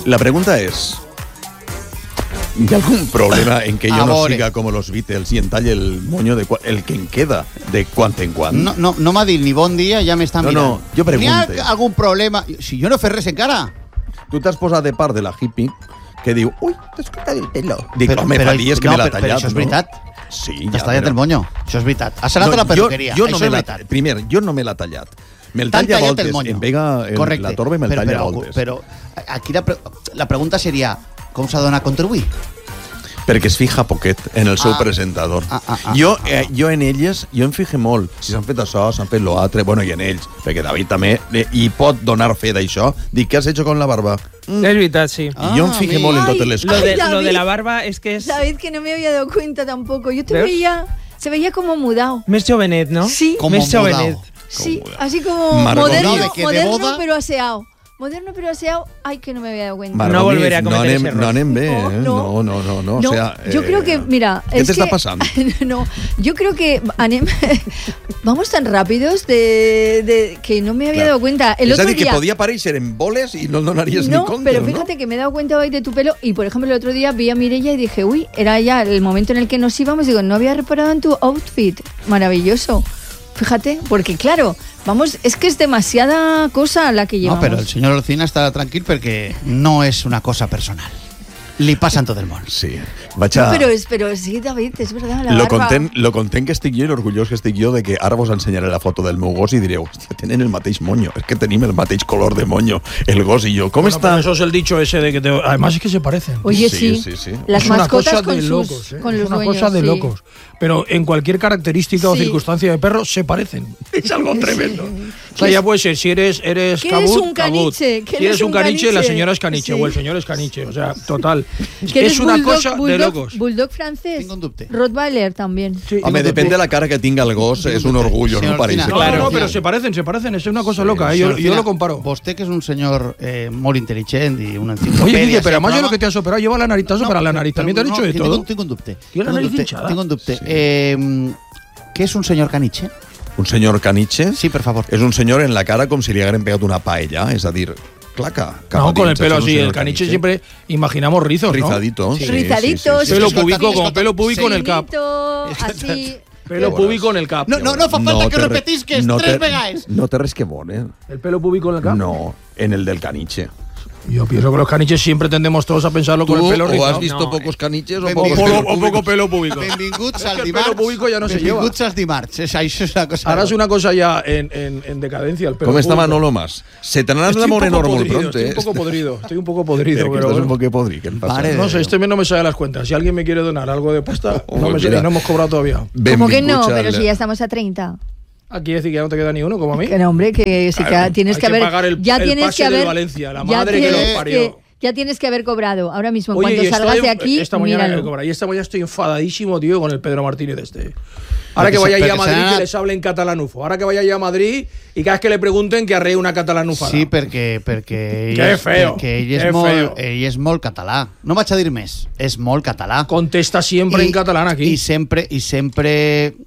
La pregunta es... ¿Hay algún problema en que yo no siga como los Beatles y entalle el moño de el que en queda de cuant en quant? No m'ha dit ni bon dia, ja m'estan mirant. No, jo pregunto. N'hi ha algun problema? Si jo no fes res encara. Tu t'has posat de part de la hippie que diu, ui, t'has cortat el pelo. Dic, home, fa dies que me l'ha tallat, però això és veritat. Sí, t'has tallat el moño. Això és veritat. Has anat a la perruqueria. Això és veritat. Primer, jo no me l'ha tallat. Me'l talla a voltes. Em pega la torba i me'l talla a voltes. Però aquí la pregunta seria, com s'ha donat contribuir? Perquè es fija poquet en el seu presentador. Jo en elles, jo em fijo molt. Si s'han fet això, s'han fet l'altre, bueno, i en ells, perquè David també hi pot donar fe d'això. Dic, què has hecho con la barba? Es verdad, sí. Y yo me fijé molt en totes les coses. Lo de la barba es que es... David, que no me había dado cuenta tampoco. Yo te veía... Se veía como mudado. Més jovenet, ¿no? Sí. Como Més jovenet. Sí, así como moderno pero aseado. Moderno pero aseado, ay, que no me había dado cuenta. Margot, no volveré a cometer ese error. No anem bé, no. O sea, yo creo que, mira... ¿Qué te está pasando? No, yo creo que vamos tan rápidos de que no me había dado cuenta. El otro día, que podía aparecer en boles y no donarías ni cuenta. Pero fíjate que me he dado cuenta hoy de tu pelo y, por ejemplo, el otro día vi a Mireia y dije, uy, era ya el momento en el que nos íbamos. Digo, no había reparado en tu outfit. Maravilloso. Fíjate, porque claro, vamos, es que es demasiada cosa la que llevamos. No, pero el señor Olcina está tranquilo porque no es una cosa personal. Li passa en tot el món. Sí. No, però sí, David, és verdad, la barba. Lo content que estic jo i l'orgullós que estic jo de que ara vos ensenyaré la foto del meu gos i direu, hòstia, tenen el mateix moño, es que tenim el mateix color de moño, el gos y yo. ¿Cómo está? Eso es el dicho ese de que además es que se parecen. Oye, sí. Las es mascotas una cosa con de sus, locos, ¿eh? con es los una dueños, cosa de locos. Pero en cualquier característica o circunstancia de perro se parecen. Es algo tremendo. O sea, ya puede ser, si eres cabut, un caniche, cabut. Si eres un caniche, la señora es caniche, o el señor es caniche. O sea, total. Es una cosa de locos. Bulldog francés. Rottweiler también. Sí, home, depende de la cara que tinga el gos, és un orgullo, no parece. No, pero se parecen, es una cosa loca, yo lo comparo. Vostè, que es un señor muy inteligente y una enciclopedia. Oye, Guille, pero además yo lo que te has operado, lleva la narizazo para la nariz, también te han hecho de todo. Tengo un dubte. Tiene la nariz hinchada. Tengo un dubte. ¿Qué es un señor caniche? Un senyor caniche? Sí, per favor. És un senyor en la cara com si li hagueren pegat una paella, és a dir, claca. No, con el pelo así, el caniche siempre imaginamos rizos, ¿no? Rizadito. Sí. Rizaditos. Pelo púbico, con pelo púbico en el cap. Así. Pelo púbico en el cap. No fa falta que repetisques tres vegades. No té res que veure. ¿El pelo púbico en el cap? No, en el del caniche. Yo pienso que los caniches siempre tendemos todos a pensarlo con el pelo rizado. ¿O has visto pocos caniches o poco pelo púbico? Benvinguts al dimarts. El pelo púbico ya no se lleva. Benvinguts als dimarts. Això és una cosa... Ahora es una cosa ya en decadencia el pelo ¿Cómo está púbico. Manolo Mas? Se te n'ha de morir molt pronto, Estoy un poco podrido. Pero estás un poco podrido. ¿Qué pasa? No sé, este mes no me sale las cuentas. Si alguien me quiere donar algo de pasta, no hemos cobrado todavía. ¿Cómo que no? Pero si ya estamos a 30. Aquí decir que ya no te queda ni uno, como a mí. Que no, hombre, que sí que tienes que haber... pagar el pase de Valencia, la madre que los parió. Ya tienes que haber cobrado. Ahora mismo, Oye, cuando salgas de aquí, esta mañana estoy enfadadísimo, tío, con el Pedro Martínez este. Ahora que vaya allá a Madrid, que les hable en catalanufo. Ahora que vaya allá a Madrid y cada vez que le pregunten que arreie una catalanufada. Sí, perquè que feo. Ell és molt català. No vaig a dir més. És molt català. Contesta siempre en catalán aquí. I sempre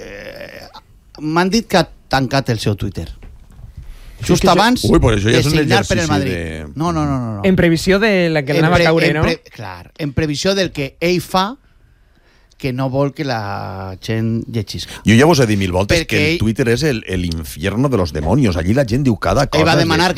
m'han dit que ha tancat el seu Twitter. Just abans de signar per el Madrid. No. En previsió de la que l'anava a caure, no? Clar, en previsió del que ell fa, que no vol que la gent llegisca. Jo ja vos he dit mil voltes que el Twitter és el infierno de los demonios. Allí la gent diu cada cosa. Ell va demanar que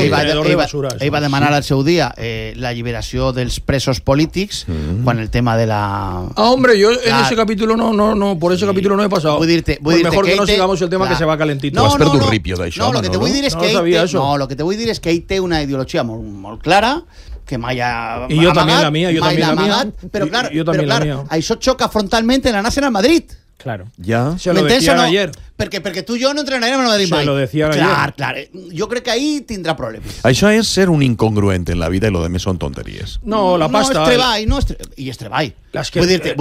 ell va demanar al seu dia la liberació dels presos polítics quan el tema de la... hombre, yo en ese capítulo no, por ese capítulo no he pasado. Mejor que no sigamos el tema que se va calentito. Has perdut ripio d'això, no, lo que te vull dir és que ell té una ideologia molt clara, que mai ha i jo també la mia, però clar, això xoca frontalment en anar-se'n al Madrid. Claro. Ya. Se lo decían ayer. Perquè tu i jo no entrenarem al Madrid mai. Se lo decían ayer. Clar. Jo crec que ahí tindrà problemes. Això és ser un incongruente en la vida i lo demés són tonteries. No, la pasta... No és treball. Vull dir-te...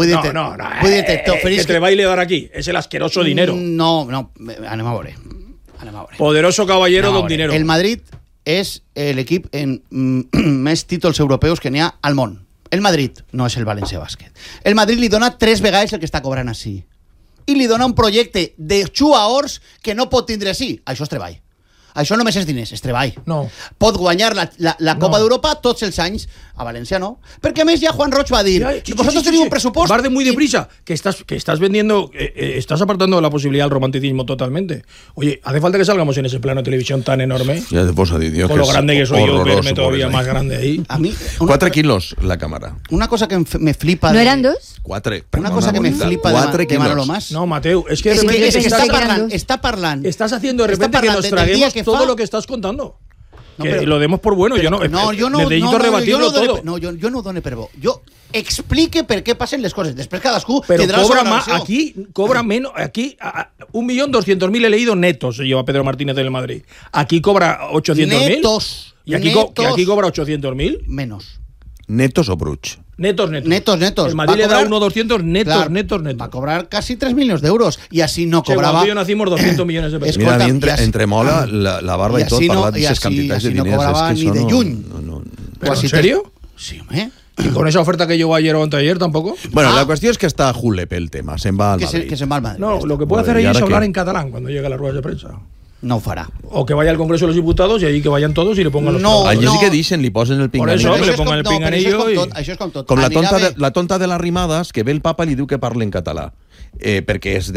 Que treball le dar aquí. És el asqueroso dinero. No, anem a veure. Poderoso caballero don dinero. El Madrid és l'equip amb més títols europeus que n'hi ha al món. El Madrid no és el València Bàsquet. El Madrid li dona 3 vegades el que està cobrant així. I li dona un projecte de jugadors que no pot tindre així. Això és treball. Això només és diners, és treball. No. Pot guanyar la Copa d'Europa tots els anys, a València no. Perquè a més ja Juan Roig va dir, vosotros tenéis un presupuesto... Vas de muy deprisa, que estás vendiendo, estás apartando la posibilidad del romanticismo totalmente. Oye, ¿hace falta que salgamos en ese plano de televisión tan enorme? Ya te posa dir, con lo grande que soy yo, verme todavía más grande ahí. A mí... 4 quilos la cámara. Una cosa que me flipa... ¿No eran 2? 4. Una cosa que me flipa de Manolo Mas... No, Mateu, es que de És repente que està parlant. estás haciendo de repente que nos traguemos todo lo que estás contando. No, que pero, lo demos por bueno. Pero, yo necesito rebatirlo todo. Jo no ho dono per bo. Jo explique per què passen les coses. Després cadascú pero tindrà cobra la más, seva versió. aquí cobra menos, aquí 1.200.000 he leído netos se lleva Pedro Martínez del Madrid. Aquí cobra 800.000. Netos. Y aquí cobra 800.000. Menos. ¿Netos o bruch? Netos. Netos. El Madrid le da 1.200 netos. Va a cobrar casi 3 millones d'euros. I així no cobrava... Cuando yo nacimos 200 millones de pesos. Mira, Escolta, entre mola la barba y tot, parlar d'aquestes quantitats de no diners. cobrava És que ni de lluny. ¿Pero en serio? Sí, home. ¿Y con esa oferta que llegó ayer o anteayer tampoco? Bueno, la qüestió és que està Julep el tema, se'n va al Madrid. Que se'n va al Madrid. No, lo que puede Bueno, hacer ¿y ahí es ahora hablar qué? en catalán cuando llegue a las ruedas de prensa. No ho farà. O que vaya al Congreso de los Diputados y allí que vayan todos y le pongan los No, Allí trabajos. sí que dixen, li posen el pinganillo. Por eso, le pongan el pinganillo Això és com tot. Com Anirà la tonta de les rimades, que ve el papa i li diu que parli en català. Perquè és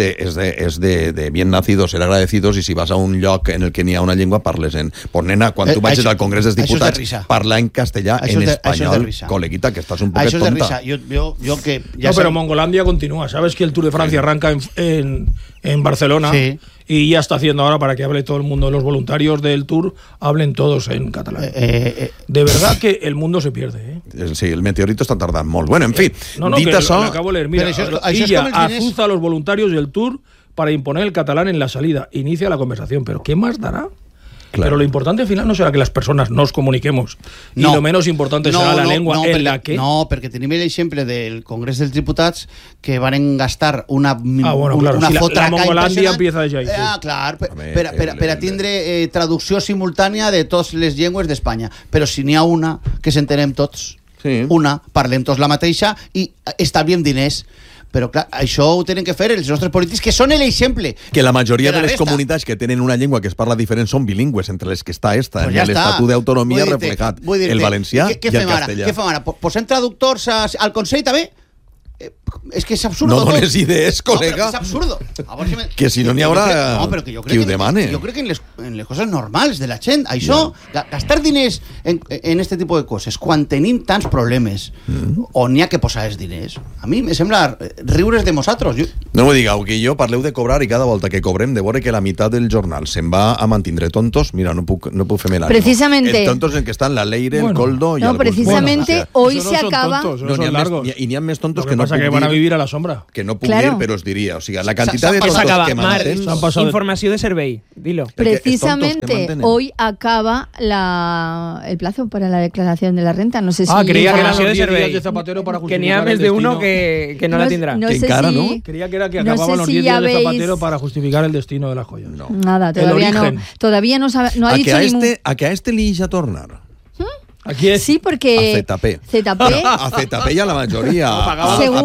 de bien nacidos, ser agradecidos, i si vas a un lloc en el que n'hi ha una llengua, parles en... Pues nena, quan tu vagis al Congrés dels Diputats, parla en castellà, en espanyol, coleguita, que estàs un poquet Això és de tonta. risa. Jo que... No, pero Mongolandia continúa. ¿Sabes que el Tour de Francia arranca en Barcelona? Sí. Y ya está haciendo ahora para que hable todo el mundo. Los voluntarios del Tour hablen todos en catalán. De verdad que el mundo se pierde. Sí, el meteorito està tardant molt. Bueno, en fi, dit que això... lo acabo de leer. Mira, Illa azuza a los voluntarios del Tour para imponer el catalán en la salida. Inicia la conversación. ¿Pero qué más dará? Claro. Pero lo importante al final no será que las personas nos comuniquemos. Y lo menos importante será la lengua en la que... No, perquè tenim l'exemple del Congrés dels Diputats que van gastar una fotra la Mongolandia empieza desde ahí. Clar, per a tindre traducció simultània de totes les llengües d'Espanya. Però si n'hi ha una que s'entenem tots, una, parlem tots la mateixa i estalviem diners. Però clar, això ho tenen que fer els nostres polítics, que són l'exemple. Que la majoria de les comunitats que tenen una llengua que es parla diferent són bilingües, entre les que està esta, en l'Estatut d'Autonomia reflejat. El valencià i el castellà. Què fem ara? Posem traductors al Consell també? És que és absurdo. No dones idees, col·lega. No, és absurdo. Que si no n'hi haurà qui ho demane. Jo crec que en les coses normals de la gent, això, gastar diners en este tipus de coses, quan tenim tants problemes on n'hi ha que posar els diners, a mi me sembla riure's de nosaltres. No m'ho digueu, que jo parleu de cobrar i cada volta que cobrem de veure que la meitat del jornal se'n va a mantindre tontos, mira, no puc fer-me l'ànimo. Precisamente. Els tontos en que estan la Leire, el Coldo i alguns. No, precisamente hoy se acaba... I n'hi ha més tontos que no que van a vivir a la sombra. Que no puc dir, però us diria. O sigui, la quantitat de tontos que mantén... Informació de servei, dilo. Precisamente hoy acaba el plazo para la declaración de la renta. No sé si... creía que era los 10 días de Zapatero para justificar que n'hi ha més de uno que no la tindrà. No que sé encara, si... ¿no? Creía que era que acababan los 10 días de Zapatero para justificar el destino de las joyas. No. Nada, todavía no ha dicho ningún... A que a este li ja tornar. Aquí es... Sí, porque... A ZP. ZP... A ZP ya la mayoría. Según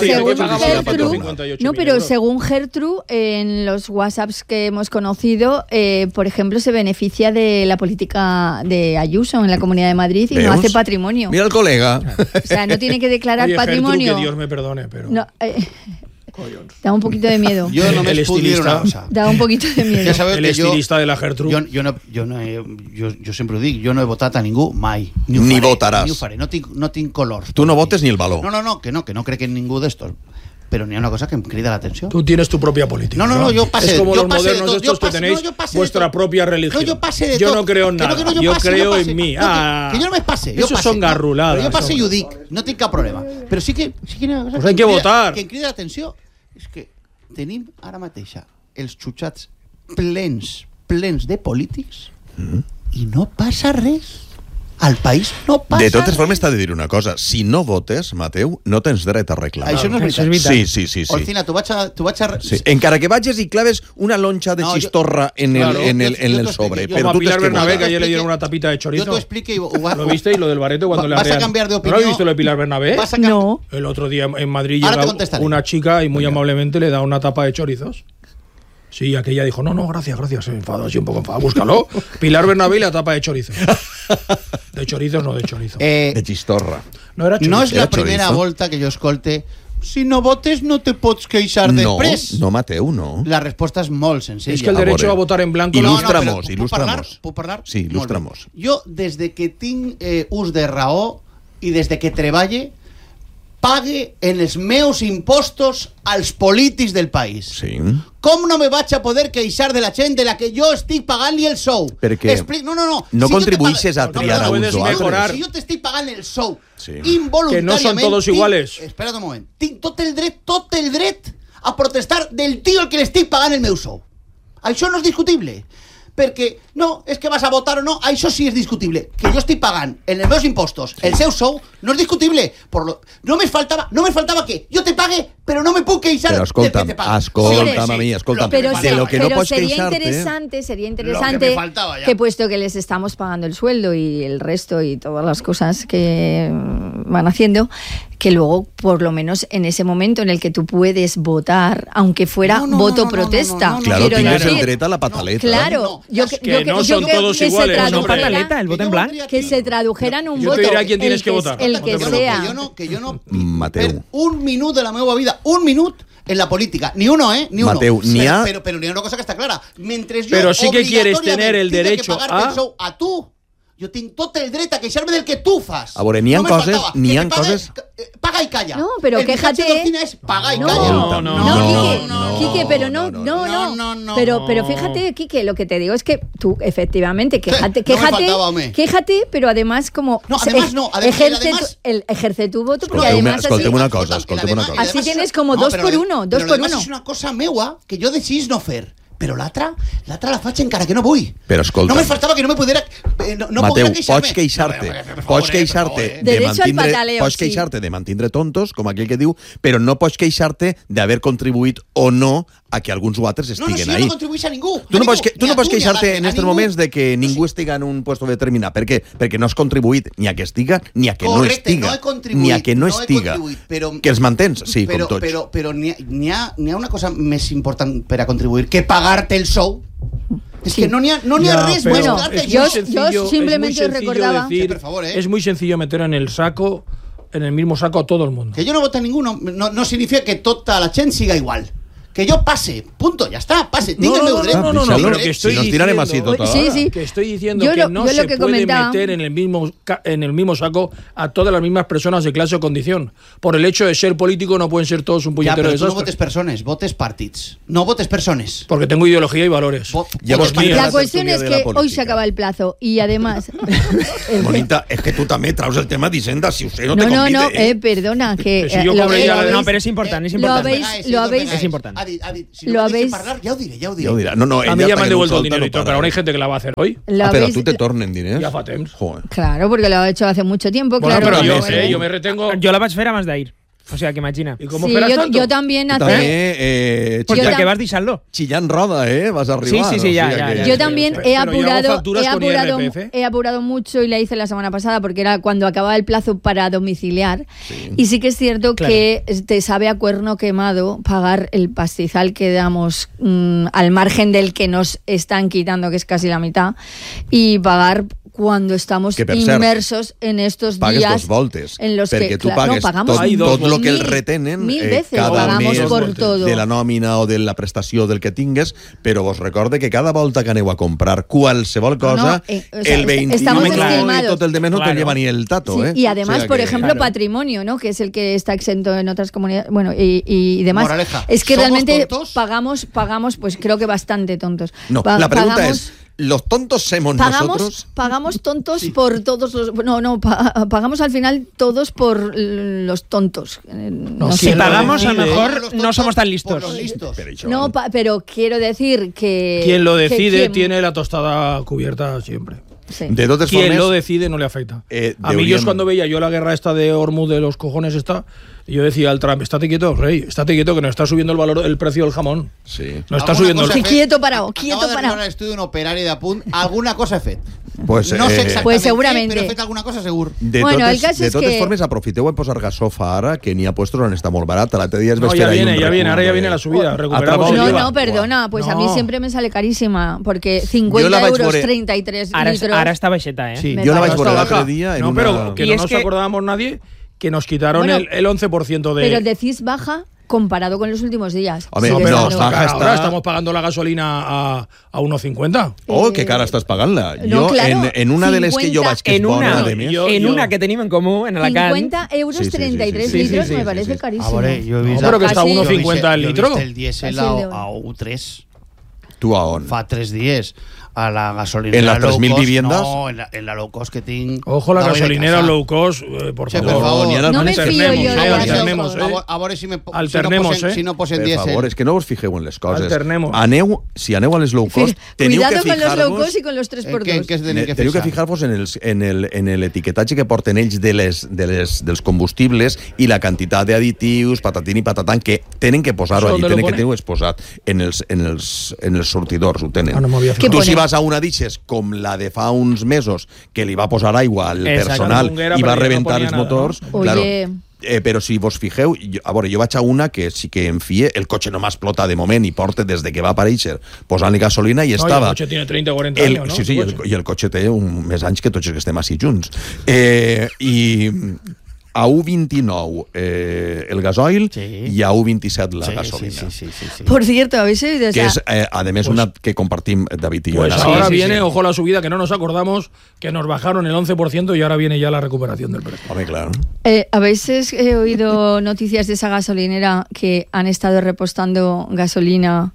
Gertrude. No, pero según Gertrude, en los WhatsApps que hemos conocido, por ejemplo, se beneficia de la política de Ayuso en la Comunidad de Madrid y no hace patrimonio. Mira el colega. O sea, no tiene que declarar patrimonio. Gertrude, que Dios me perdone, pero... No, da un poquito de miedo. Yo no me estilista una cosa. Da un poquito de miedo. Ja sabeu el que estilista de la Gertrude. Jo sempre ho dic, jo no he votat a ningú mai. Ni votaràs. Ni ho faré, no tinc colors. Tu no votes ni el valor. No, que no crec en ningú d'estos. Però n'hi ha una cosa que em crida l'atenció. Tú tienes tu propia política. No, yo pasé. Es como yo los pasé modernos de estos que tenéis vuestra propia religión. No, yo pasé de yo no creo en nada. Yo creo en mí. Que yo no me pase. Esos son garruladas. Yo pasé i ho dic. No tinc cap problema. Però sí que n'hi ha una cosa pues hay que votar. Que em crida l'atenció. És que tenim ara mateixa els xutxats plens de polítics i no passa res. Al país no passa res. De totes formes, t'ha de dir una cosa. Si no votes, Mateu, no tens dret a reclamar. Això no és veritat. Sí. Olcina, tu vaig a... Sí. Encara que vagis i claves una loncha de chistorra en el sobre. Como a Pilar Bernabé, que ayer le dieron una tapita de chorizo. Yo te explique y... ¿Lo viste? Y lo del Bareto cuando le ¿Vas a cambiar de opinión? ¿No lo viste lo de Pilar Bernabé? No. El otro día en Madrid llega una chica y muy amablemente le da una tapa de chorizos. Sí, aquella dijo, no, gracias, se enfadó así un poco enfadado. Búscalo. Pilar Bernabé y la tapa de chorizo. De chorizos, no de chorizo. De chistorra. No era chorizo. No és la primera volta que jo escolte si no votes no te pots queixar després. No, Mateu, no. La resposta és molt senzilla. És que el derecho a votar en blanco... Il·lustramos. Puc parlar? Sí, il·lustramos. Jo, des de que tinc ús de raó i des de que treballe, pague en els meus impostos als polítics del país. Sí. Com no me vaig a poder queixar de la gent de la que jo estic pagant-li el sou? Perquè no contribueixes a triar a uns o altres. Si jo t'estic pagant el sou involuntàriament... Que no son todos iguales. Espera't un moment. Tinc tot el dret a protestar del tio al que l'estic pagant el meu sou. Això no és discutible. Perquè, no, és que vas a votar o no, això sí és discutible. Que jo estic pagant en els meus impostos el seu sou, no és discutible. Només faltava que jo te pague, però no me puc queixar del que te pague. Escolta'm. Pero sería interesante que puesto que les estamos pagando el sueldo y el resto y todas las cosas que van haciendo, que luego, por lo menos en ese momento en el que tú puedes votar, aunque fuera voto protesta. Claro, tienes el derecho a la pataleta. Claro. Que no son todos iguales. El voto en blanco. Que se tradujera en un voto. Yo te diré a quién tienes que votar. El que sea. Que yo no Mateu. Un minut de la meva vida, un minut en la política. Ni uno, Ni uno. Mateu, pero ni una cosa que está clara. Mientras yo pero sí que quieres tener el derecho a tu... Jo tinc tot el dret a queixar-me del que tu fas. A veure, n'hi ha coses... Paga y calla. No, pero quéjate. Es paga y calla. No, Quique, pero no. Pero fíjate, Quique, lo que te digo es que tú, efectivamente, quéjate, pero además como... No, además no. Ejerce tu voto, porque además... Escolta'm una cosa. Así tienes como 2 por 1. Però además és una cosa meua que jo decidís no fer. Però l'altra la faig encara que no vull. Però escolta... No me faltava que no me pudiera... Mateu, pots queixar-te de mantindre tontos, com aquell que diu, però no pots queixar-te d'haver contribuït o no a que alguns o altres estiguen ahí. No contribuïs a ningú. Tu no pots queixar-te en aquests moments de que ningú estiga en un puesto determinat. Per què? Perquè no has contribuït ni a que estiga ni a que no estiga. Ni a que no estiga. Que els mantens, sí, com tots. Però n'hi ha una cosa més important per a contribuir que pagar-te el sou. Es que no n'hi ha res. Bueno, yo simplemente recordaba... Es muy sencillo meter en el mismo saco a todo el mundo. Que yo no vote a ninguno no significa que tota la gent siga igual. Que yo pase, punto, ya está, pase. No, pero que estoy que estoy diciendo que no se puede meter en el mismo saco a todas las mismas personas de clase o condición. Por el hecho de ser político no pueden ser todos un puñetero desastre. No votes persones, votes partits. No votes persones. Porque tengo ideología y valores. La cuestión es que hoy se acaba el plazo y además... Bonita, es que tú también traes el tema d'Hisenda, si usted no te convide. No, perdona, que... No, pero es importante. Lo habéis... Es importante. Si no podéis hablar, ya os diré. No, a mí ya me han devuelto el dinero y todo, pero ahora hay gente que la va a hacer hoy. Pero tú te tornen diners. Ja fa temps. Claro, porque lo ha hecho hace mucho tiempo. Bueno, claro. Pero yo me retengo. Yo la vaig fer abans d'ahir. O sea, que imagina. ¿Y cómo esperas tanto? Yo también hace... Porque vas deixant-lo. Chillán roda, vas a arribar. Sí, ya. Yo también he apurado mucho y la hice la semana pasada porque era cuando acababa el plazo para domiciliar. Sí. Y sí que es cierto que te sabe a cuerno quemado pagar el pastizal que damos al margen del que nos están quitando, que es casi la mitad, y pagar cuando estamos inmersos en estos días voltes, en los que tú pagues tot lo que el retenen cada mes por todo. De la nòmina o de la prestació del que tingues, però vos recorde que cada volta que aneu a comprar qualsevol cosa, el 21 y tot el de mes no te lleva ni el tato. Sí, y además, por ejemplo, patrimonio, ¿no? Que es el que está exento en otras comunidades, bueno, y demás. Moraleja, es que realmente pagamos, pues creo que bastante tontos. No, la pregunta es... ¿Los tontos somos nosotros? Pagamos tontos por todos los... pagamos al final todos por los tontos. Si pagamos, a lo mejor no somos tan listos. Pero quiero decir que... Quien lo decide tiene la tostada cubierta siempre. Sí. De totes Quien formes, lo decide no le afecta. A mí deuríem... cuando veía yo la guerra esta de Hormuz de los cojones yo decía al Trump, estate quieto, rey, estate quieto que nos está subiendo el precio del jamón. Sí. No està subiendo el... Quieto parado, quieto parado. Acaba parado. l'estudi d'un operari de punt, alguna cosa he fet. Pues, no sé exactament pues seguramente. què, però he fet alguna cosa segur. Bueno, el cas de és totes que... formes, aprofiteu en posar gasofa ara, que n'hi ha puestos on està molt barata. L'altre dia es No, ya viene, ahora ya viene la subida. Recuperamos No, el IVA. no, perdona, pues no. a mí siempre me sale carísima, porque 50 euros, 33 litros... Ara està baixeta, ¿eh? Sí, Me yo la vaig parece veure baja. l'altre dia en No, una... pero que no nos acordábamos nadie que nos quitaron Bueno, el 11% de... Pero decís baja comparado con los últimos días. Hombre, Sigue no, estando- baja Ahora está... estamos pagando la gasolina a 1,50. Oh, que cara estàs pagant-la. No, Jo, claro, en una de les que jo 50 vaig, que és en bona, una, de més... en una que tenim en comú, en Alacant. 50 euros, Sí, sí, sí, 33 sí, sí, litros, sí, sí, me sí, parece sí. carísimo. A veure, jo he vist... No, però que està a Casi- 1,50 el litro. Jo he vist el dièsel Casi el a 1,3 Tu a on? fa 3 dies. A la gasolinera ¿En las 3.000 low cost, viviendas? No, en la low cost que tinc... Ojo, la Davant de gasolinera casa. low cost, por Sí, favor. per favor. n'hi ha No me fío yo de la alternemos, A veure si, Alternemos, si no posen Per dièsel. favor, és que no vos fixeu en les coses. Alternemos. Si aneu a les low cost, teniu Cuidado que con los low fijar-vos... cost y con los 3x2. Què es tenen que Teniu que fixar? fijar-vos en l'etiquetatge que porten ells dels combustibles i la quantitat d'additius, patatín i patatán, que tenen que posar-ho Això allí, on tenen lo que pone? tenir-ho exposat en els sortidors, ho tenen. Ah, no m'havia Què Tu si pone? vas a una d'ixes com la de fa uns mesos, que li va posar aigua al Exacte. personal Bunguera, i va però ja no rebentar ponia els nada, motors, no? claro. Oye. Però si vos fijeu, jo vaig a una que sí que em fie, el cotxe no m'explota de moment i porta des de que va aparèixer posant-li gasolina i No, estava... el coche tiene 30 o 40 años, ¿no? Sí, sí, El coche. i el cotxe té més anys que tots els que estem així junts. I a 1,29 el gasoil i a 1,27 la gasolina. Sí. Por cierto, ¿habéis oído Que esa? és, a més, una que compartim David i jo. Pues en ahora Aragó. viene, ojo la subida, que no nos acordamos, que nos bajaron el 11% y ahora viene ya la recuperación del precio. Home, claro. ¿Habéis oído noticias de esa gasolinera que han estado repostando gasolina,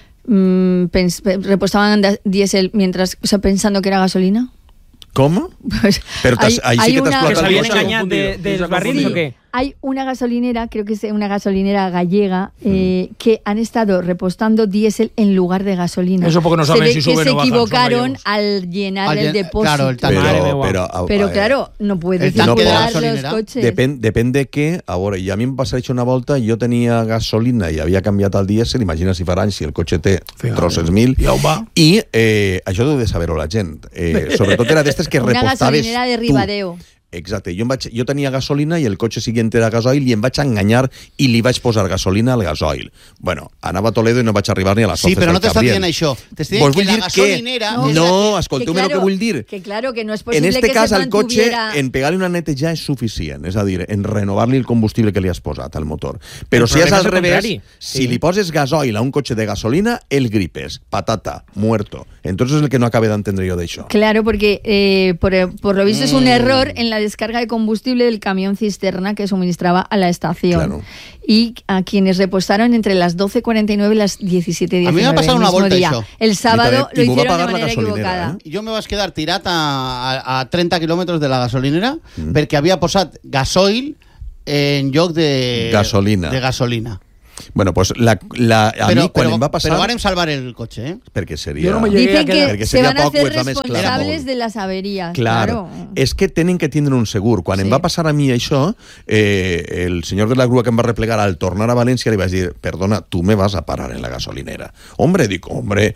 repostaban diésel mientras, o sea, pensando que era gasolina? Com? Pues Però ahí sí que t'has una- ¿Que se plantat habían Cosa engañado confundido, de cosa los barriles confundido. o qué? Hay una gasolinera, creo que es una gasolinera gallega, que han estado repostando diésel en lugar de gasolina. Eso porque no Se saben ve si que suben se o bajan, son equivocaron gallegos. al llenar el depósito. Claro, el tanque. Madre mía. Pero claro, no puedes el tanque de la circular los gasolinera. coches. Depèn de què. A veure, i a mi em va ser una volta, jo tenia gasolina i havia canviat al dièsel, imagina si farà anys si el cotxe té Fíjate. 300.000, I on va? i això deu de saber-ho la gent. Sobretot era d'estes que Una repostaves gasolinera de tu. Ribadeo. Exacte, jo tenia gasolina i el cotxe siguiente era gasoil i em vaig enganyar i li vaig posar gasolina al gasoil. Bueno, anava a Toledo i no vaig arribar ni a les Sí, sofes però del no t'està Cabriel. dient això. T'està Vos dient vull que la dir que... gasolinera... No, escolteu-me el que vull dir. Que claro, que no es En posible este que cas, se al cotxe, mantuviera... en pegar-li una neteja és suficient, és a dir, en renovar-li el combustible que li has posat al motor. Però El si és problema al és el revés, contrari. si Sí. li poses gasoil a un cotxe de gasolina, el gripes, patata, muerto. Entonces es el que no acabo d'entendre jo d'això. Claro, porque por lo visto es un error en la descarga de combustible del camión cisterna que suministraba a la estación. Claro. Y a quienes repostaron entre las 12:49 y las 17:19. A mí m'ha passat el una mismo volta, día. això. El sábado I lo m'ho va hicieron de pagar la manera gasolinera, equivocada. Jo me vaig quedar tirat a 30 quilòmetres de la gasolinera perquè havia posat gasoil en lloc de... Gasolina. De gasolina. Bueno, pues a mi quan em va passar... Però vàrem salvar el cotxe, eh? Perquè seria... Jo no me llegué Dicen a quedar. Perquè que se seria van a poc, hacer ho es va mesclar responsables molt. de las averías. Clar, Claro. és que tenen que tindre un segur. Quan Sí. em va passar a mi això, el senyor de la grua que em va replegar al tornar a València li vaig dir, perdona, tu me vas a parar en la gasolinera. Hombre, dic, hombre,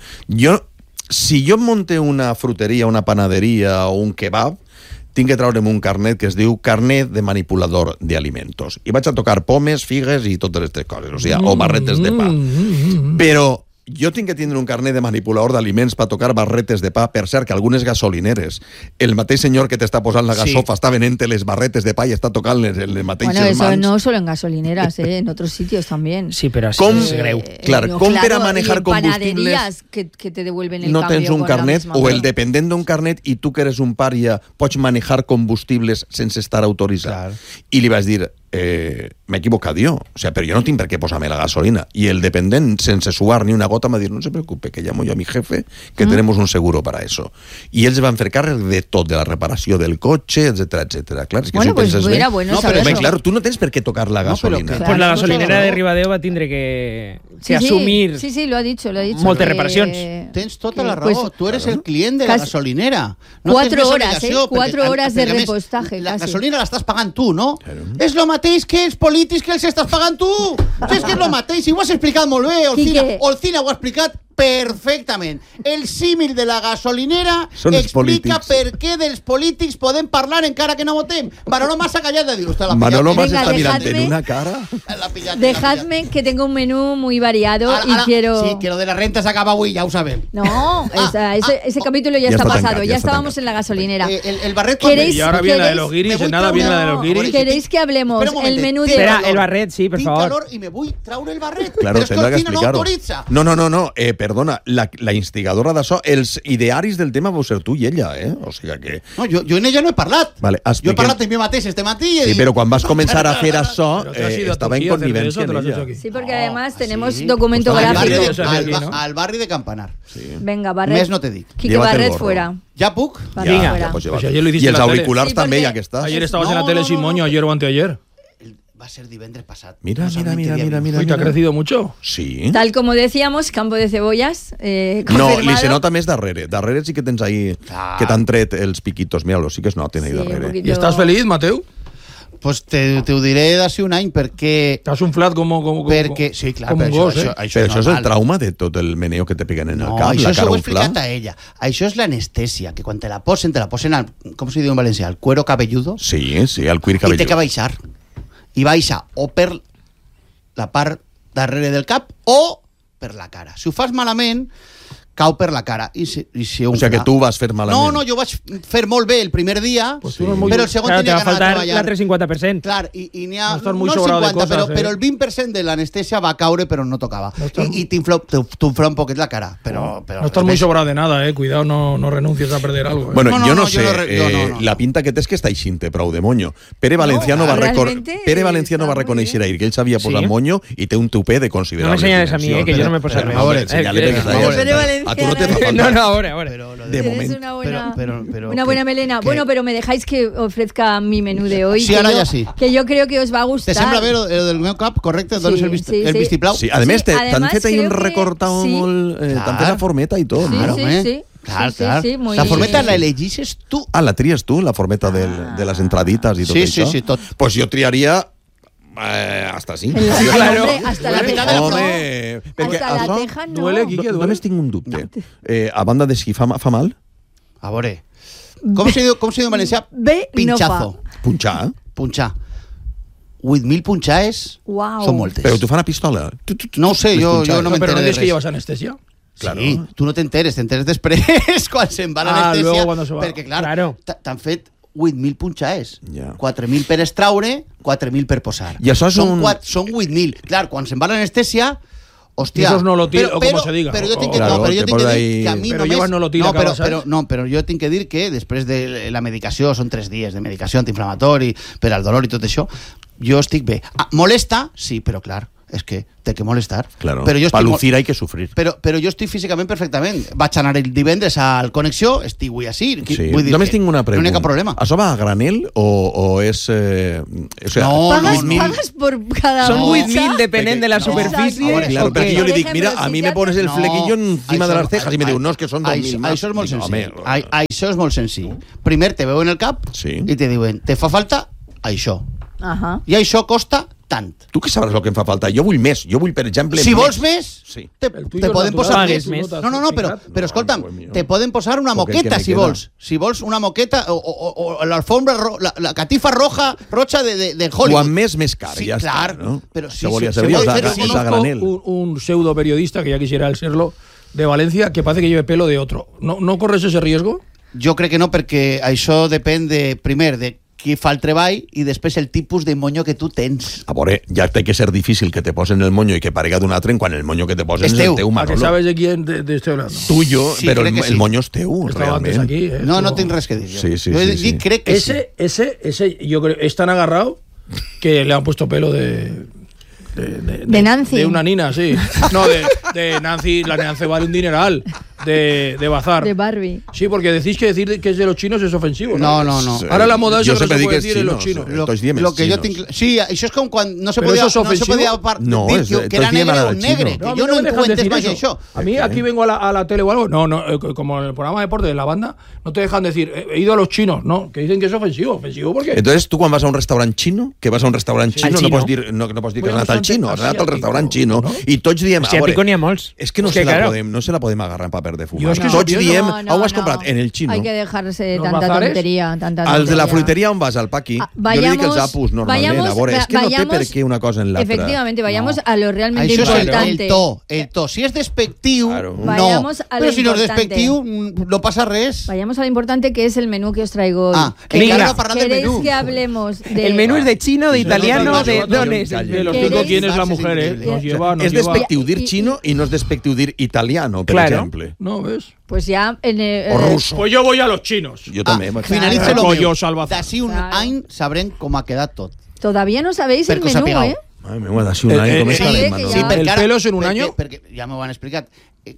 si jo monte una fruteria, una panaderia o un kebab, tinc que traure'm un carnet que es diu carnet de manipulador de alimentos. I vaig a tocar pomes, figues i totes aquestes coses, o sigui, o barretes de pa. Però jo tinc que tindre un carnet de manipulador d'aliments per tocar barretes de pa. Per cert, que algunes gasolineres, el mateix senyor que t'està posant la gasofa està venent les barretes de pa i està tocant-les en les mateixes Bueno, eso mans. no solo en gasolineras, en otros sitios también. Sí, però Com? és greu. Clar, com per a manejar y en combustibles panaderías que te devuelven el no cambio tens un con la carnet misma o el hora. dependent d'un carnet i tu que eres un pària pots manejar combustibles sense estar autoritzat. Clar. I li vaig dir, m'he equivocat jo. O sea, però jo no tinc per què posar-me la gasolina. I el dependent, sense suar ni una gota, m'ha dit, no se preocupe, que llamo yo a mi jefe, que tenemos un seguro para eso. I ells van fer càrrec de tot, de la reparació del cotxe, etcètera, etcètera. Clar, és que bueno, si pues era bueno no, saber però, claro, tu no tens per què tocar la gasolina. No, pues la gasolinera de Ribadeo va tindre que assumir sí, lo ha dicho. moltes reparacions. Tens tota la raó, tu eres el client de la gasolinera. No 4 horas, 4 horas de repostaje. La gasolina l'estàs pagant tu, no? És lo mateix que els polítics que els estàs pagant tu. És que és lo mateix, i ho has explicat molt bé, Olcina ho ha explicat perfectament. El símil de la gasolinera explica per què dels polítics podem parlar encara que no votem. Manolo Mas s'ha callat de dir usted la Manolo Mas está mirando en una cara. Dejadme que tengo un menú muy variado y quiero... Sí, que lo de la renta se acaba hoy, ya lo saben. No, ese capítulo ya está pasado. Ya estábamos en la gasolinera. El Barret... Y ahora viene la de los guiris, en nada viene la de los guiris. ¿Queréis que hablemos el menú de... Espera, el Barret, sí, por favor. Calor y me voy a traure el Barret. Claro, tendrá que explicar-ho. No, perdona, la instigadora d'això, els idearis del tema vau ser tu i ella, O sigui que... No, jo en ella no he parlat. Vale, jo he parlat en mi mateix este matí. Sí, però quan vas començar a fer això, estava en connivència en ella. Sí, porque además tenemos documento gráfico. Al barri de Campanar. Venga, Barret. Més no te dic. Quique Barret fuera. ¿Ya puc? Venga. Y els auriculars també, ja que estàs. Ayer estabas en la tele sin moño, ayer o anteayer. Va a ser divendres pasado. Mira. ¿Hoy te ha crecido mucho? Sí. Tal como decíamos, campo de cebollas. No, li se nota més darrere. Darrere sí que tens ahí que t'han tret els piquitos. Mira-lo, sí que es noten ahí darrere. ¿Y estás feliz, Mateu? Pues te ho diré d'ací un any perquè... T'has unflat perquè, sí, clar, com un gos, Però això és el trauma de tot el meneo que te peguen en el cap, la cara ho he explicat a ella. Això és l'anestèsia, que quan te la posen al, com se diu en valencià, al cuero cabelludo. Sí, al cuir cabelludo. I té que baixar. I baixa o per la part darrere del cap o per la cara. Si ho fas malament, cau per la cara i se o sigui que tu vas fer malament. No, jo vaig fer molt bé el primer dia, pues però el segon tenia que anar a treballar. L'altre 50%. Clar, i n'hi ha... No el 50%, però el 20% de l'anestèsia va caure, però no tocava. I t'infla un poquet la cara. Però no estás muy sobrado de nada, Cuidado, no renuncies a perder algo. Bueno, jo no sé, la pinta que té és que està eixint prou de moño. Pere Valenciano va reconèixer ahir que ell s'havia posat moño i té un tupé de considerable. No m'ensenyes a mi, que jo no m'he posat res. A tu no te va faltar. No, ahora. De momento. Una buena melena. Bueno, pero me dejáis que ofrezca mi menú de hoy. Sí, ahora ya sí. Que yo creo que os va a gustar. ¿Te sembla ver lo del meu cap? Correcte? Dones el vistiplau? Sí, a més, t'han fet ahí un recortado molt... T'han fet la formeta i tot. Sí. Clar. La formeta la elegixes tu. La tries tu, la formeta de les entraditas i tot això? Sí, tot. Pues jo triaria... hasta así. Claro. Hasta la teja. Home, perquè hasta la això teja no. Duele, Quique, duele. Només tinc un dubte. A banda de si fa mal? A veure. Com se diu en valencià? Pinchazo. Punxar. 8.000 punxades són moltes. Però tu fan a pistola? No ho sé, jo no m'enteré de res. Però no dius que llevas anestesia? Claro. Sí, tu no t'enteres després quan se'n va l'anestèsia. Luego cuando se va. Perquè, clar, t'han fet 8.000 punxades. 4.000 per extraure, 4.000 per posar. I això són 8.000. Clar, quan se'n va l'anestèsia, hòstia... Eso es nolotil, o como se diga. Però jo tinc que dir que a mi només... Però jo tinc que dir que després de la medicació, són 3 dies de medicació antiinflamatori per al dolor i tot això, jo estic bé. Molesta? Sí, però clar, és que té que molestar. Claro, para lucir hay que sufrir. Però jo estic físicament perfectament. Vaig anar el divendres al Connexió, estic avui així. Sí. Només tinc una pregunta. No hi ha cap problema. ¿Això va a granel o és... O sea, pagas por cada... Son 8.000 depenent de la superfície. Claro, perquè jo li dic, mira, a mi me pones el flequillo encima de las cejas i me diu, no, és que són 2.000 más. Això és molt senzill. Això és molt senzill. Primer te veuen el cap i te diuen, te fa falta això. I això costa tant. Tu què sabràs el que em fa falta? Jo vull més. Jo vull, per exemple, si vols més, te poden posar més. No, però escolta'm, te poden posar una moqueta si vols. Si vols una moqueta o l'alfombra, la catifa roja de Hollywood. Quan més car, ja està. Però si un pseudo periodista, que ya quisiera el serlo, de Valencia, que parece que lleve pelo de otro. ¿No corres ese riesgo? Jo crec que no, perquè això depèn primer de qui fa el treball i després el tipus de moño que tu tens. A veure, ja té que ser difícil que te posen el moño i que parega d'un altre quan el moño que te posen és el teu, Manolo. ¿A que sabes de quién te estoy hablando? Tuyo, sí, però el moño és teu, realment. Aquí, no tinc res que dir. Sí. Crec que ese, yo creo, es tan agarrado que le han puesto pelo de Nancy. De una nina, sí. No, de Nancy, la Nancy vale un dineral. De bazar. De Barbie. Sí, porque decís que decir que es de los chinos es ofensivo. No. Ahora la moda es que que no se puede decir de los chinos. Lo que yo sí, això és com quan no se podia dir que era negre o negre. No, que yo no encuentres más eso. A mí aquí vengo a la tele o algo. No, como en el programa de deporte de la banda, no te dejan decir, he ido a los chinos, no, que dicen que es ofensivo. ¿Ofensivo por qué? Entonces tú cuando vas a un restaurant chino, que vas a un restaurant chino, no pots dir que has anat al chino, has anat al restaurant chino, i tots diem, a veure, és que no se la podem agarrar en paper de fumar. Tots diem, on has comprat? En el chino. Hay que dejarse tanta tontería. Els de la fruitería, on vas? Al Paqui? Jo li dic els apus, normalment. A veure, és que no té per què una cosa en l'altra. Efectivamente, vayamos a lo realmente això importante. El to. Si es despectiu, no. Pero si no es despectiu, no pasa res. Vayamos a lo importante que es el menú que os traigo hoy. ¿Queréis que hablemos de...? El menú es de chino, de italiano, de dones. De los cinco, ¿quién es la mujer? És despectiu dir chino i no és despectiu dir italiano, per exemple. No, ¿ves? Pues ya... O ruso. Pues yo voy a los chinos. Jo també. Finalitza lo meu. Salvazar. D'ací un any sabrem com ha quedat tot. Todavía no sabéis el menú, ¿eh? Ai, meu, d'ací un any com estarem, Manolo. Sí, ¿El pelo es en un año? Perquè ja m'ho han explicat.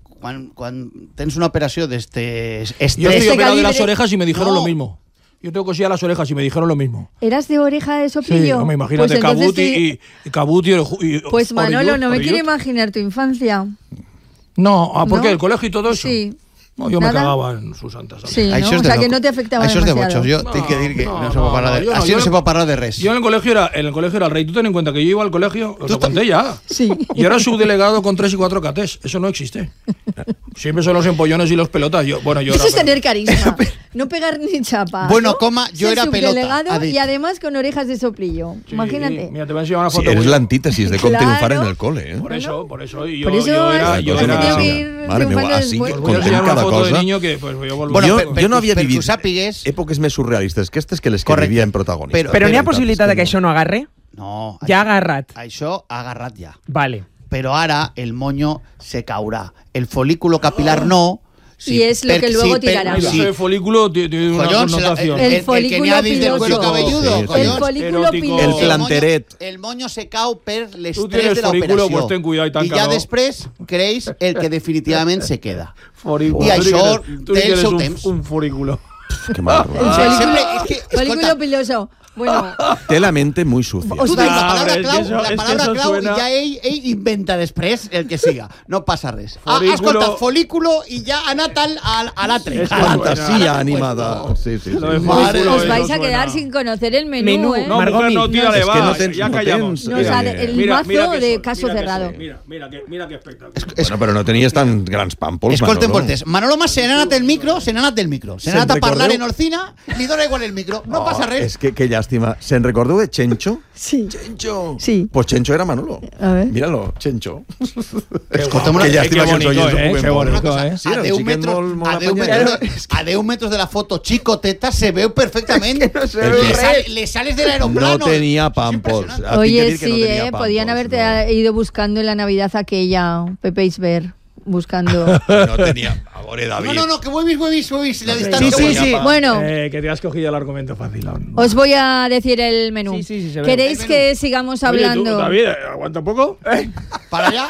Quan tens una operació d'estes... Yo estoy operado de las orejas y me dijeron lo mismo. Yo tengo cosilla las orejas y me dijeron lo mismo. ¿Eras de oreja de soplillo? Sí, no me imagínate, pues Cabuti y pues Manolo, no me quiero imaginar tu infancia. No, ¿por qué? ¿El colegio y todo eso? Sí. No, yo me cagaba en sus santas. Sí, ¿no? O sea, que no te afectaba demasiado. Això és de demasiado. bochos. Jo tinc que dir que no se pot parlar de... Així no se pot parlar de res. Yo en el colegio era el rey. Tú ten en cuenta que yo iba al colegio, lo conté ya. Sí. Y era subdelegado con 3 y 4 catés. Eso no existe. Siempre son los empollones y los pelotas. Eso es tener carisma. No pegar ni chapa. Bueno, coma, yo era pelota. Y además con orejas de soplillo. Sí, imagínate. Mira, te voy a enseñar una foto. Eres la antítesis de cómo triunfar en el cole, ¿eh? Por eso. Y yo era... Madre meva, así contem cada cosa. Jo no havia vivit èpoques més surrealistes que aquestes que les que vivia en protagonista. Però n'hi ha possibilitat que això no agarre? No. Ja ha agarrat. Això ha agarrat ja. Vale. Pero ahora el moño se caurá. El folículo capilar no. Y es lo que luego tirará. El folículo tiene una connotación. El folículo piloso. El folículo piloso. El planteret. El moño se cau per l'estrès de l'operació. Pues ten cuidado, I ja després creeix el que definitivament se queda. Folículo. I això té el seu temps. Un folículo. Qué mal. Folículo piloso. Bueno. Té la mente muy sucia. La palabra clau i ja ell inventa després el que siga. No passa res. Escolta, folículo i ja ha anat a l'altre. Fantasía animada. Sí. Os vais a quedar sin conocer el menú, ¿eh? No, mujer, no, tírale, va. Ya callamos. El mazo de caso cerrado. Mira qué espectáculo. Bueno, però no tenies tan grans pàmpols, Escolten, voltes. Manolo Mas se n'ha anat del micro. Se n'ha anat a parlar en Orcina, li dona igual el micro. No passa res. És que llàstima. ¿Se'n recordeu de Chencho? Sí. Chencho. Sí. Pues Chencho era Manolo. A ver. Míralo, Chencho. Escolta'm, que llàstima que els oients no puguem veure. Sí, a 10 metros de la foto Chicoteta se veu perfectament. Le sales del aeroplano. No tenía pampols. Oye, sí, podían haberte ido buscando en la Navidad aquella Pepe Isber. Buscando. No tenía. Ahora, David. No, que huevis. La distancia. Sí. Bueno. Que te has cogido el argumento fácil. Os voy a decir el menú. Sí, se ve. ¿Queréis que sigamos hablando? Oye, tú, David, ¿aguanta un poco? Para allá.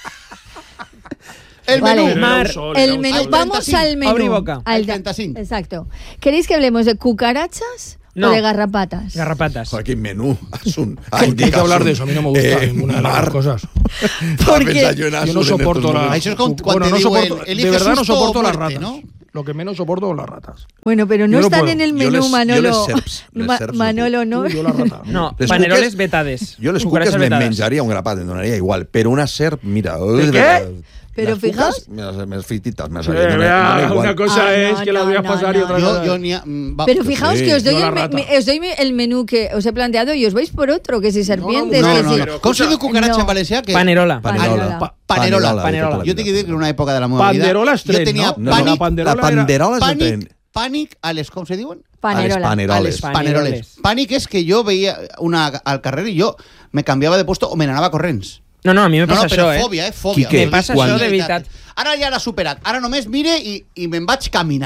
El menú. Vamos al menú. Abre boca. Al 35. Exacto. ¿Queréis que hablemos de cucarachas? No. ¿O de garrapatas? Garrapatas. Joder, qué menú. Hay que hablar de eso. A mí no me gusta ninguna de las cosas. Porque yo no soporto las... De verdad no soporto las ratas. ¿No? Lo que menos soporto son las ratas. Bueno, pero no están en el menú, Manolo. Manolo, no. Yo la rata. No, paneroles vetades. Jo les cuques me menjaria un grapat, em donaria igual. Però una serp, mira... ¿Qué? Pero fijaos. Las frititas, me una cosa es que las voy a pasar y otra cosa. Pero fijaos que os doy el menú que os he planteado y os vais por otro, que si serpientes. ¿Cómo se diu cucaracha en valencià? Panerola. Panerola. Jo tinc que dir que en una època de la meva vida... Panderola és tren, no? La panderola és el tren. Pànic a les... Com se diuen? Paneroles. Pànic és que jo veia una al carrer i jo me canviava de puesto o me n'anava corrents. No, a mi me passa això, fòbia. Me passa això de veritat. Ara ja l'ha superat. Ara només mire i me'n vaig caminant.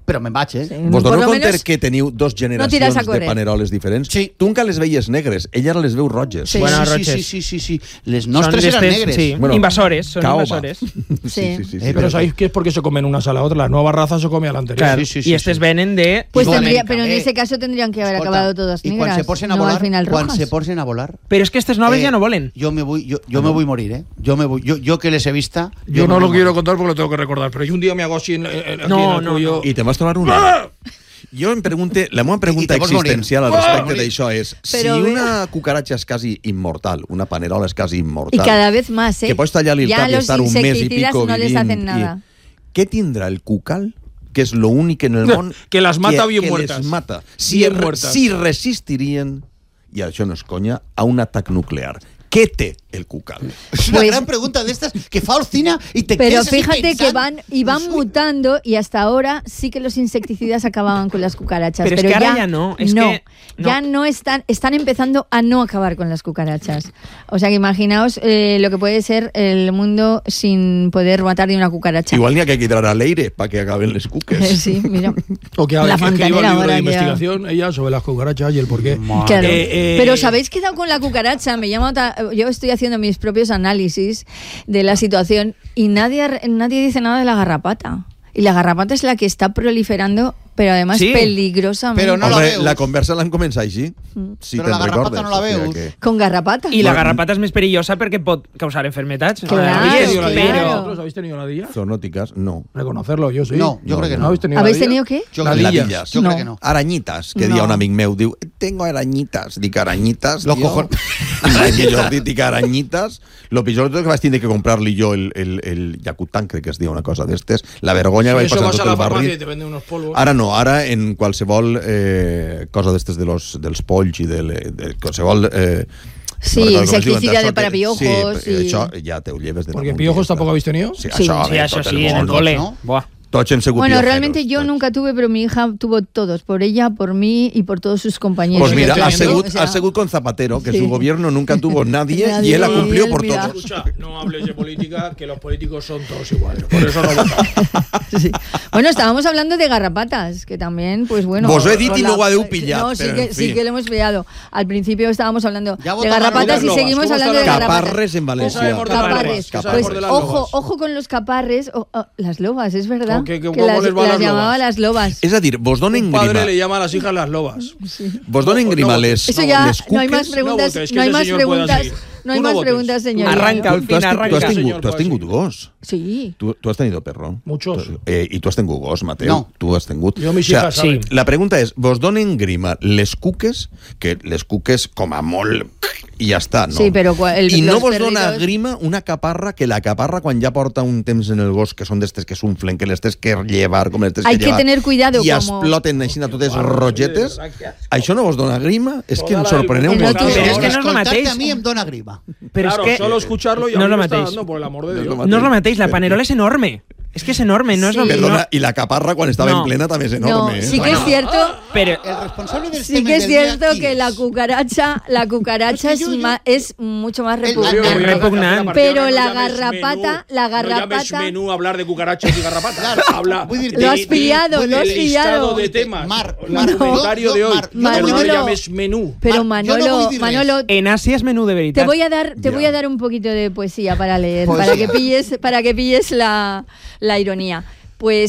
però me'n vaig, Sí. Vos Por dono lo compte menos que teniu dos generacions de paneroles diferents? Sí. Tu encara les veies negres, ella ara les veu roges. Sí. Bueno, sí, roches. sí. Les nostres eren negres. Sí, Bueno, invasores, son caoba. invasores. Sí. Pero ¿sabéis qué es porque se comen unas a la otra? La nueva raza se come a la anterior. Claro, Sí. y estos vienen de Pues Sudamérica. pero en ese caso tendrían que haber Escolta, acabado todas I quan negras, se posen a no volar, al final quan rojas. se posen a volar... Pero es que estos noves ya no volen. Yo me voy a morir, ¿eh? Yo que les he visto... Yo no me lo voy a quiero morir. contar porque lo tengo que recordar, pero yo un día me hago así aquí No, en el no, cuello. I te vas trobar una... Jo em pregunte, la meva pregunta I te vols morir. existencial al respecte d'això és, si Però bé. una cucaratxa és quasi immortal, una panerola és quasi Y immortal, cada vez más, ¿eh? que pots tallar-li el ya cap i los estar un mes i insecticidas pico no les vivint, hacen nada. què tindrà el cucal, que és lo únic en el món Que las mata bien que muertas. les mata? Bien muertas. Si resistirien, i això no és conya, a un atac nuclear. Què té el cucal? Es una Pues- gran pregunta de estas que fa Olcina y te Pero quedas así fíjate que pensando. van mutando y hasta ahora sí que los insecticidas acababan con las cucarachas. Pero es que ahora ya no, es que no. Ya no están empezando a no acabar con las cucarachas. O sea que imaginaos lo que puede ser el mundo sin poder matar de una cucaracha. Igual n'hi ha que quitar al aire para que acaben les cuques. Sí, mira. O que, La que escriba fontanera el libro ahora de ya. investigación ella sobre las cucarachas y el porqué. Claro. Eh, Pero ¿os habéis quedado con la cucaracha? Yo estoy haciendo mis propios análisis de la situación y nadie dice nada de la garrapata. Y la garrapata es la que está proliferando, pero además Sí. peligrosamente. Pero no la Hombre, veus. la conversa l'han començat així. Si Però te'n la garrapata recordes. no la o sigui veus. que- Con garrapata. Y la garrapata es más perillosa porque puede causar enfermedades. Claro, ¿Habéis tenido ladilla? claro. ¿Vosotros habéis tenido ladilla? Zoonóticas, no. Reconocerlo, yo sí. No, yo creo que no. ¿Habéis tenido ¿Habéis ladilla? tenido qué? Yo creo que Ladillas. Yo No. creo que no. Arañitas, que No. dia un amic meu diu, tengo arañitas. Dic, arañitas, Lo tio? cojo- I jo dic, arañitas. Lo pitjor de tot que vaig tindre que comprar-li jo el Yakután, crec que es diu una cosa d'estes. La vergonya que vaig Eso passar vas a tot la el farmacia y barri. te venden unos polvos. Ara no, ara en qualsevol cosa d'estes dels polls i de qualsevol... Sí, no recordo com es diuen, insecticida d'això de para piojos Sí, y- això ja te ho lleves de Porque damunt piojos i ja tampoco està. habéis tenido. Sí, Sí. això, Sí, eso tot sí, en el món, cole. ¿no? Buah. Tots hem sigut Bueno, piojeros, realmente yo tots. nunca tuve, pero mi hija tuvo todos, por ella, por mí y por todos sus compañeros. Pues mira, Estoy ha viendo, sigut, o sea, ha sigut con Zapatero, que sí. su gobierno nunca tuvo nadie, y Nadie, él ha cumplido y él, por mira. todos. Escucha, no hables de política, que los políticos son todos iguales. Por eso no votan. Sí. Bueno, estábamos hablando de garrapatas, que también, pues bueno... Vos he dit con y la- no ho heu pillat, No, sí pero que, en sí fin. que lo hemos pillado. Al principio estábamos hablando Ya de votaron garrapatas las y lobas. seguimos ¿Cómo hablando de están las garrapatas. Caparres en Valencia. sabemos de las Caparres. lobas, ¿qué Pues sabemos de las ojo, lobas? ojo con los caparres, las lobas, es verdad. ¿Cómo que que cómo las, les va a las las llamaba lobas? las lobas. És a dir, vos donen Un padre grima. le llama a las hijas las lobas. Vos donen grima les, Eso ya les no hay cuques. más preguntas, No votes, que no hay ese más señor pueda preguntas, seguir. no hay Tú no más votes. preguntas, señoría. Arranca, Tu, al fin arranca. tu has tingut gos. Sí. Tu has tenido perro. Muchos. I tu has tingut gos, Mateu. No. Tu has tingut. Jo, mis hijas saben. La pregunta és, vos donen grima les cuques, que les cuques com a molt i ja està, no? Sí, però I no los vos dona perritos- grima una caparra, que la caparra quan ja porta un temps en el gos, que són d'estes que s'unflen, que les tens que llevar, com les tens Hay que que llevar, tener cuidado i como- exploten així totes rogetes, això no vos dona grima? És que Toda em la sorpreneu del- molt. Pero es que no es lo Escoltar-te mateix. a mi em dona grima. Pero Claro, es que solo escucharlo y a no mí lo me está matéis. dando, por el amor de No Dios. lo no os lo matéis, la panerola es enorme. Es que es enorme, no es lo Sí. mismo. Perdona, i la caparra quan estava No. en plena també és No, enorme. sí que Bueno. es cierto. Pero El responsable del Sí tema que es del día cierto aquí que la es- cucaracha Es que yo- es mucho más El- repugnante. Pero No la llames garrapata, menú, la No llames garrapata, menú a hablar de cucarachas y garrapatas. Claro, Habla vull dir, Lo has pillado, lo has del pillado. listado de temas. Mar, el Mar, comentario yo- de hoy. Mar, yo Pero no Manolo. le llames menú. pero Mar, yo no Manolo, voy a decir Manolo, en Asia es menú de te veritat. voy a dar un poquito de poesía para leer, Poesía. para que pilles la ironía. Pues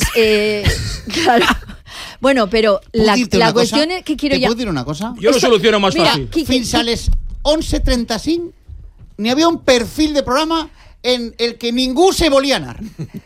claro. Bueno, pero ¿Puedo la decirte una cuestión cosa? es que quiero ¿Te ya. puedo decir una cosa? Yo lo Esto- soluciono más mira, fácil. Quique, Fins a les 11:35 n'hi havia un perfil de programa en el que ningú se volia anar.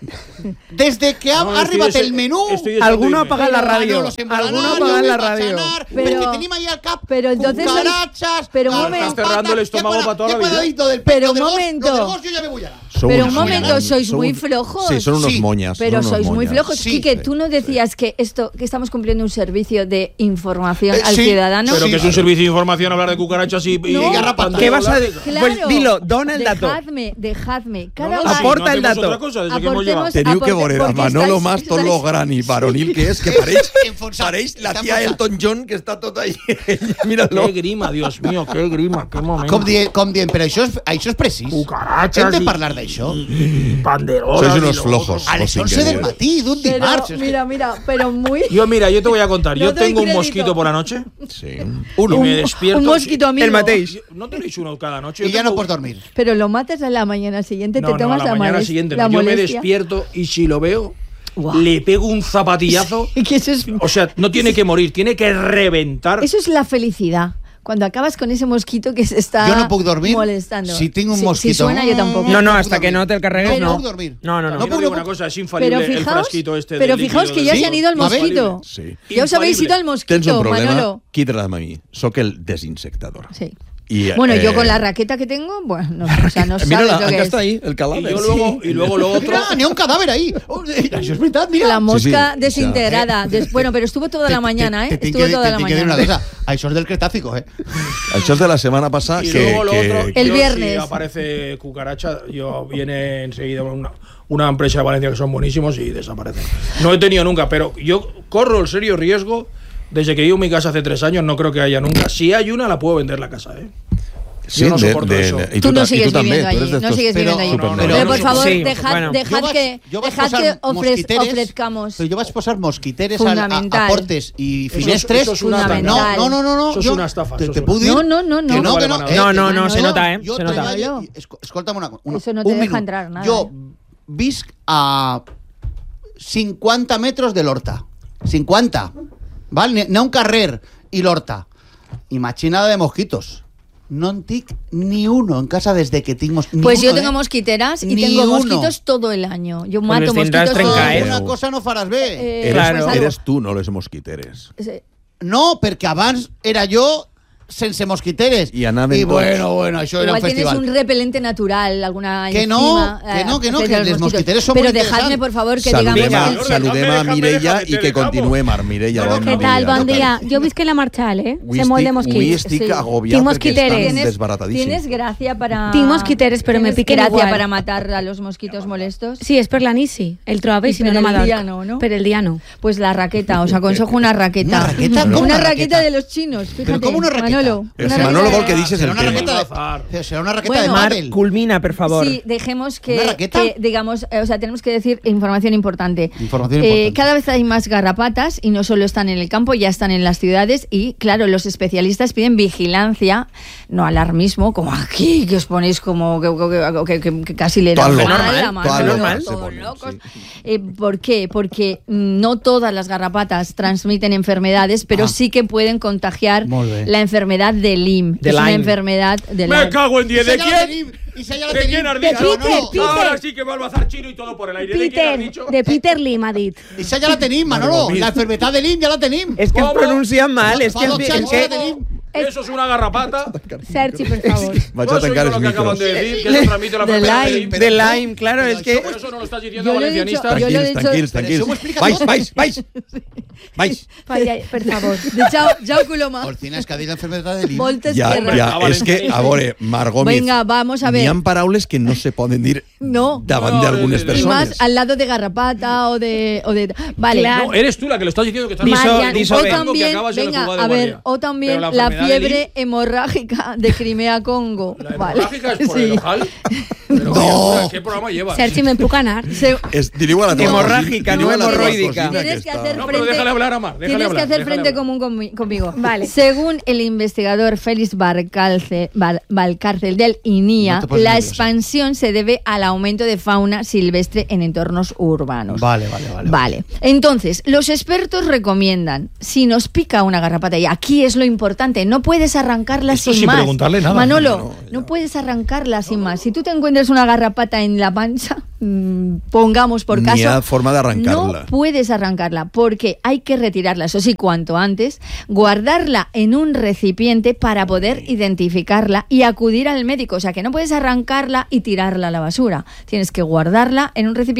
Des de que ha No, arribat estoy el menú... estoy Alguno dejándome. apaga la radio. Manolo se'n vol Alguno anar, apaga jo la me'n vaig radio. anar, Pero- perquè tenim ahí al cap pero entonces sois- cucarachas, pero un garrapatas, momento. Estás cerrando el estómago para toda la vida. Pero un Lo del momento. gos yo ya me voy a anar. Sou Pero uns un momento, moñas. sois Sou muy uns- flojos. Sí, son unos Sí, moñas. Pero son unos sois muy moñas. flojos. Sí. Quique, tú nos decías que estamos cumpliendo un servicio de información al sí, ciudadano. Pero Sí. que es un servicio de información hablar de cucarachas y No. garrapatas. ¿Qué vas a decir? Claro. Pues dilo, dona el dato. Dejadme. No, Cada no, va- sí, Aporta no el hacemos dato. otra cosa desde que hemos llegado. Aportemos- Teniu que Aporte- veure a porque Manolo estáis- Mas tot lo estáis- gran i varonil que és, que pareix, Enfonsat. pareix la Està tia enfonsat. Elton John, que està tot ahí. Míralo. Qué grima, Dios mío, qué grima, qué momento. Com dient, però això és precís. Cucarachas Hem de y- parlar d'això. això? Panderolas. Sois unos flojos. A les 11 del matí, d'un dimarts. Mira, pero muy... Yo te voy a contar. No yo tengo un crédito. mosquito por la noche. Sí. Y me despierto. Un mosquito amigo. El mateix. ¿No tenéis uno cada noche? Y ya no puedes dormir. Pero lo matas a la mañana siguiente, No, te tomas a la mañana molestia. siguiente. La Yo me molestia. despierto y si lo veo, Guau. le pego un zapatillazo. Que eso es... O sea, no tiene que morir, tiene que reventar. Eso es la felicidad. Cuando acabas con ese mosquito que se está Yo no puc dormir molestando. si tinc un Si mosquito. suena, yo tampoco. No, hasta que no te el carregues, No no. puc dormir. No. No puc, digo no una puc. cosa, es infalible el frasquito este pero de fijaos líquido que ya de- se han ido al ¿Va bé? mosquito. Sí. Ya os habéis ido al Tens un mosquito, problema, Manolo. quítala a mi. Soc el desinsectador. Sí. Y, Bueno, yo con la raqueta que tengo, bueno, no, o sea, no sabes Mira, lo que acá es. está ahí, el Y, cadáver. luego lo otro. Mira, n'hi ha un cadàver ahí. Això és veritat, mira. La mosca Sí, sí. desintegrada. Bueno, pero estuvo toda la mañana, ¿eh? Estuvo toda la Te tinc que dir una mañana. cosa. Això és del Cretácico, Això és de la setmana passada. Y que, luego lo que, otro, El yo, viernes. si aparece cucaracha, viene enseguida una empresa de Valencia que son buenísimos y desaparecen. No he tenido nunca, pero yo corro el serio riesgo. Desde que vivo en mi casa hace 3 años, no creo que haya nunca. Si hay una, la puedo vender la casa, ¿eh? Sí, Yo no soporto eso. y Tú no y sigues también, viviendo tú eres allí, de no estos sigues viviendo allí. súper No, Pero nerviosos. por favor, Sí, dejad, bueno. dejad que, Jo vaig dejad posar que mosquiteres, ofrezcamos. Però jo vaig posar mosquiteres Fundamental. a portes i finestres. eso es una Fundamental. No. Eso es jo una estafa, Te eso es puc dir No. que no, No que no. vale para nada. No, se nota, Jo se nota. treballo... Escolta'm una cosa. Eso no te deja entrar nada, Jo visc a 50 metres de l'Horta. 50. Val? N'hi ha un carrer i l'Horta. Imagínate de mosquitos. No en tinc ni uno en casa desde que tinc mosquitos. Pues yo tengo mosquiteras y Ni tengo uno. mosquitos todo el año. Yo Pues mato les tendrás mosquitos todo el trencar, año. Una cosa no faràs bé. Eres, Claro. eres tú, no les mosquiteres. No, perquè abans era jo sense mosquiteres. I anaven I tots. bueno, això era Igual un festival. tienes un repelente natural, alguna Que no, enzima, que no, frente que a los les mosquitos. mosquiteres són Pero molt dejadme, interessants. por favor, que Saludem, digamos... saludem a Mireia i que continuem amb Mireia. No, Bon què tal? dia. Bon dia. Jo visc a la Marchal, Avui Sé molt de estic, mosquits. avui estic Sí. agobiat Tinc perquè mosquiteres. estan desbaratadíssims. Tienes gracia para... Tinc mosquiteres, però me ¿Tienes piquen gracia igual. para matar a los mosquitos molestos? Sí, és per l'anici. El trobo I i si no, per no el m'adorc. dia no? Per el dia no. Pues la raqueta, os aconsejo una raqueta. ¿Una raqueta? ¿Cómo Una una raqueta raqueta? de los chinos, fíjate. ¿Pero cómo una raqueta? Manolo, El una Manolo raqueta vol que deixes Serà el una tema. raqueta Bueno, de Marc, pádel. culmina, por favor. Sí, dejemos ¿Una que, raqueta? digamos, o sea, tenemos que decir información importante. Información importante. Cada vez hay más garrapatas y no solo están en el campo, ya están en las ciudades y, claro, los especialistas piden vigilancia, no alarmismo, como aquí, que os ponéis como que casi le da Todo mal normal, a todo Manolo, normal. todos Se ponen, locos. sí. ¿Por qué? Porque no todas las garrapatas transmiten enfermedades, pero sí que pueden contagiar Molt bé. la enfermedad de Lyme. De es una Lyme. enfermedad de Me Lyme. cago en 10. ¿De Esa ya la quién? tenim, esa ya la ¿De tenim. quién has De dicho? Peter, No, Peter. ahora sí que va al bazar chino y todo por el aire. ¿De quién has Peter, dicho? de Peter Lim ha dit. Esa ya la tenim, Manolo. La enfermedad de Lyme ya la tenim. Es que ¿Cómo? pronuncia mal, es Fa que... 2 es anys que- ja la tenim. Eso es una garrapata. Sergi, per favor. Vaig No a soy tancar yo els lo que acaban micros. de decir, que eso transmite la De enfermedad de Lyme. Lyme. De Lyme, claro, pero es que... Pero eso no lo estás diciendo Yo lo he dicho, valencianista. yo lo he Tranquils, dicho. tranquils, Però això ho tranquils. explica Vais, tot. vais. Per favor. De Chao Coloma. Olcina, és que ha dit l'enfermedad de Lyme. Voltes Ja, guerra. ja, és que, a veure, Margot Gómez, Venga, vamos a ver. n'hi ha paraules que no se poden dir No. davant No, d'algunes y Y persones. más al lado de garrapata o de vale. Claro. No, eres tú la que lo estás diciendo que estás Marian, diso O bien. también, acabas ya de venga, jugar de a ver, guardia. o también Pero la enfermedad de fiebre hemorrágica de Crimea-Congo. La Vale. hemorrágica es por Sí. el ojal. Pero No. ¿qué programa llevas? Sergi, me'n puc anar? Diriu a la teva Hemorràgica, diriu no a la teva hemorroidica. cosina Tienes que està- hacer No, pero frente. déjale hablar a Mar. Déjale Tienes hablar, que hacer déjale frente hablar. común conmigo. Vale. Según el investigador Félix Valcárcel del INIA, No te pones la nerviosa. expansión se debe al aumento de fauna silvestre en entornos urbanos. Vale. Vale. Entonces, los expertos recomiendan, si nos pica una garrapata, y aquí es lo importante, no puedes arrancarla Esto sin sin más. preguntarle nada. Manolo, No, no puedes arrancarla sin más. Si tú te encuentras una garrapata en la pancha, pongamos por Ni caso, ha forma de arrancarla. no puedes arrancarla porque hay que retirarla, eso sí, cuanto antes, guardarla en un recipiente para poder identificarla y acudir al médico. O sea, que no puedes arrancarla y tirarla a la basura. Tienes que guardarla en un recipiente, acudir al médico. Y si no la Per- arranques... Si per- aparecen síntomas como fiebre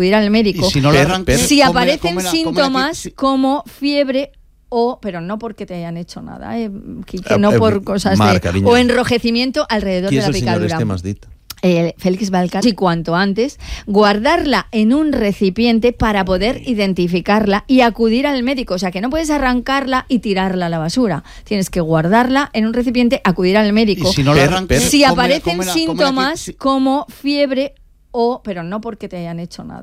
pero no porque te hayan hecho nada, que no por cosas Marc, de... cariño. O enrojecimiento alrededor Qui de és la el senyor picadura. este m'has dit? Félix Valcárcel, y cuanto antes, guardarla en un recipiente para poder identificarla y acudir al médico. O sea, que no puedes arrancarla y tirarla a la basura. Tienes que guardarla en un recipiente, acudir al médico. Y si no la arranques... Si come- aparecen come la- síntomas come la- como fiebre pero no porque te hayan hecho nada.